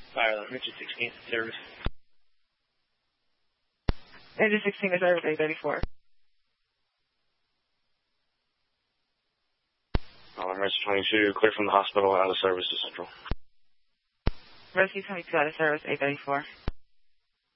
Fire alarm, Richard 16 service. Engine 16 to service 834. Rescue 22, clear from the hospital, out of service to Central. Rescue 22 out of service 834.